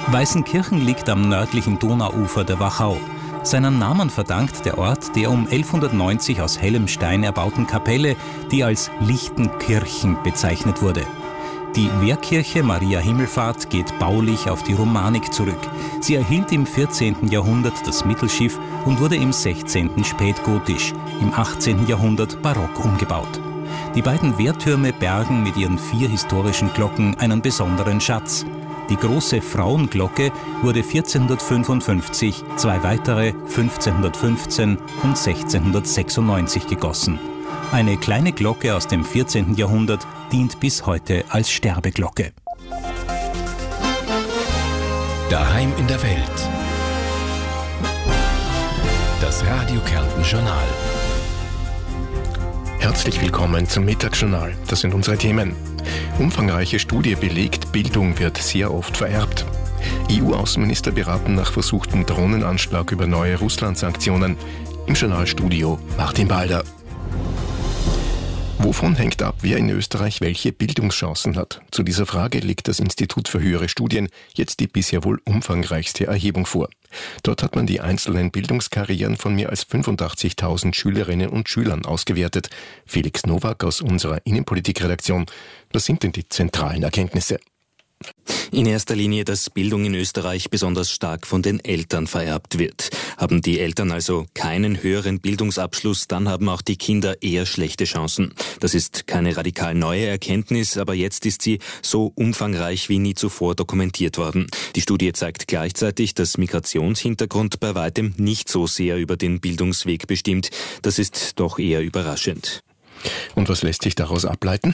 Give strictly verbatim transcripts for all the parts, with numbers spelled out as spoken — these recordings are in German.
Weißenkirchen liegt am nördlichen Donauufer der Wachau. Seinen Namen verdankt der Ort der um elfhundertneunzig aus hellem Stein erbauten Kapelle, die als Lichtenkirchen bezeichnet wurde. Die Wehrkirche Maria Himmelfahrt geht baulich auf die Romanik zurück. Sie erhielt im vierzehnten Jahrhundert das Mittelschiff und wurde im sechzehnten spätgotisch, im achtzehnten Jahrhundert barock umgebaut. Die beiden Wehrtürme bergen mit ihren vier historischen Glocken einen besonderen Schatz. Die große Frauenglocke wurde vierzehnhundertfünfundfünfzig, zwei weitere fünfzehnhundertfünfzehn und sechzehnhundertsechsundneunzig gegossen. Eine kleine Glocke aus dem vierzehnten Jahrhundert dient bis heute als Sterbeglocke. Daheim in der Welt. Das Radio Kärnten Journal. Herzlich willkommen zum Mittagsjournal. Das sind unsere Themen. Umfangreiche Studie belegt, Bildung wird sehr oft vererbt. E U-Außenminister beraten nach versuchtem Drohnenanschlag über neue Russland-Sanktionen. Im Journalstudio Martin Balder. Wovon hängt ab, wer in Österreich welche Bildungschancen hat? Zu dieser Frage legt das Institut für höhere Studien jetzt die bisher wohl umfangreichste Erhebung vor. Dort hat man die einzelnen Bildungskarrieren von mehr als fünfundachtzigtausend Schülerinnen und Schülern ausgewertet. Felix Nowak aus unserer Innenpolitikredaktion. Was sind denn die zentralen Erkenntnisse? In erster Linie, dass Bildung in Österreich besonders stark von den Eltern vererbt wird. Haben die Eltern also keinen höheren Bildungsabschluss, dann haben auch die Kinder eher schlechte Chancen. Das ist keine radikal neue Erkenntnis, aber jetzt ist sie so umfangreich wie nie zuvor dokumentiert worden. Die Studie zeigt gleichzeitig, dass Migrationshintergrund bei weitem nicht so sehr über den Bildungsweg bestimmt. Das ist doch eher überraschend. Und was lässt sich daraus ableiten?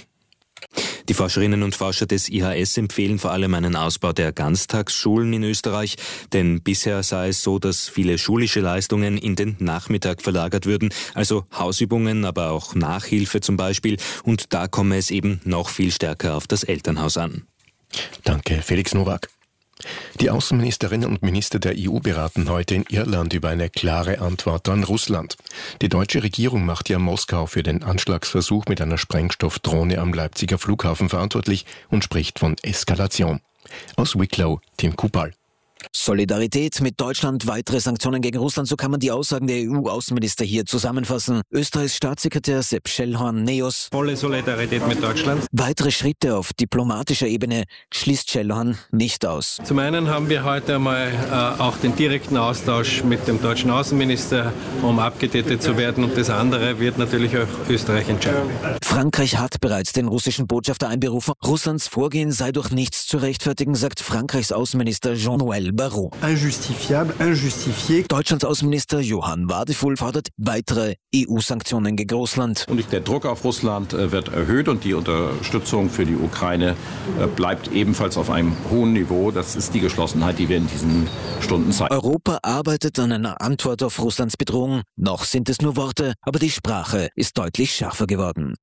Die Forscherinnen und Forscher des I H S empfehlen vor allem einen Ausbau der Ganztagsschulen in Österreich, denn bisher sei es so, dass viele schulische Leistungen in den Nachmittag verlagert würden, also Hausübungen, aber auch Nachhilfe zum Beispiel, und da komme es eben noch viel stärker auf das Elternhaus an. Danke, Felix Nowak. Die Außenministerinnen und Minister der E U beraten heute in Irland über eine klare Antwort an Russland. Die deutsche Regierung macht ja Moskau für den Anschlagsversuch mit einer Sprengstoffdrohne am Leipziger Flughafen verantwortlich und spricht von Eskalation. Aus Wicklow, Tim Kupal. Solidarität mit Deutschland, weitere Sanktionen gegen Russland, so kann man die Aussagen der E U-Außenminister hier zusammenfassen. Österreichs Staatssekretär Sepp Schellhorn-Neos. Volle Solidarität mit Deutschland. Weitere Schritte auf diplomatischer Ebene schließt Schellhorn nicht aus. Zum einen haben wir heute einmal äh, auch den direkten Austausch mit dem deutschen Außenminister, um abgedatet zu werden, und das andere wird natürlich auch Österreich entscheiden. Frankreich hat bereits den russischen Botschafter einberufen. Russlands Vorgehen sei durch nichts zu rechtfertigen, sagt Frankreichs Außenminister Jean-Noël Barrot. Injustifiable, injustifié. Deutschlands Außenminister Johann Wadefuhl fordert weitere E U-Sanktionen gegen Russland. Und der Druck auf Russland wird erhöht und die Unterstützung für die Ukraine bleibt ebenfalls auf einem hohen Niveau. Das ist die Geschlossenheit, die wir in diesen Stunden zeigen. Europa arbeitet an einer Antwort auf Russlands Bedrohung. Noch sind es nur Worte, aber die Sprache ist deutlich schärfer geworden.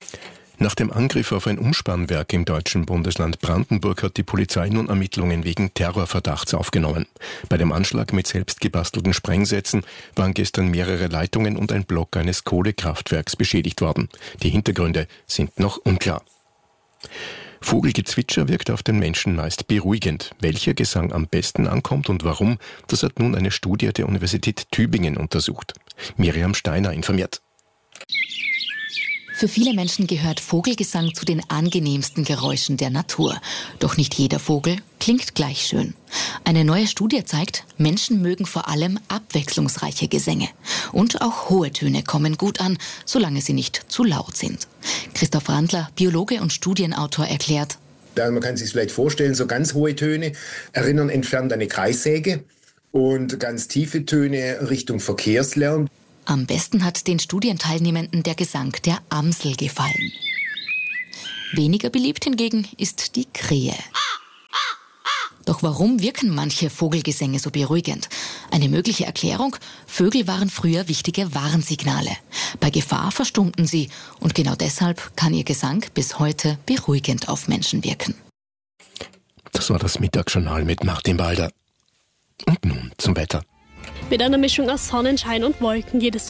Nach dem Angriff auf ein Umspannwerk im deutschen Bundesland Brandenburg hat die Polizei nun Ermittlungen wegen Terrorverdachts aufgenommen. Bei dem Anschlag mit selbstgebastelten Sprengsätzen waren gestern mehrere Leitungen und ein Block eines Kohlekraftwerks beschädigt worden. Die Hintergründe sind noch unklar. Vogelgezwitscher wirkt auf den Menschen meist beruhigend. Welcher Gesang am besten ankommt und warum, das hat nun eine Studie der Universität Tübingen untersucht. Miriam Steiner informiert. Für viele Menschen gehört Vogelgesang zu den angenehmsten Geräuschen der Natur. Doch nicht jeder Vogel klingt gleich schön. Eine neue Studie zeigt, Menschen mögen vor allem abwechslungsreiche Gesänge. Und auch hohe Töne kommen gut an, solange sie nicht zu laut sind. Christoph Randler, Biologe und Studienautor, erklärt: Ja, man kann sich vielleicht vorstellen, so ganz hohe Töne erinnern entfernt an eine Kreissäge und ganz tiefe Töne Richtung Verkehrslärm. Am besten hat den Studienteilnehmenden der Gesang der Amsel gefallen. Weniger beliebt hingegen ist die Krähe. Doch warum wirken manche Vogelgesänge so beruhigend? Eine mögliche Erklärung: Vögel waren früher wichtige Warnsignale. Bei Gefahr verstummten sie und genau deshalb kann ihr Gesang bis heute beruhigend auf Menschen wirken. Das war das Mittagsjournal mit Martin Balder. Und nun zum Wetter. Mit einer Mischung aus Sonnenschein und Wolken geht es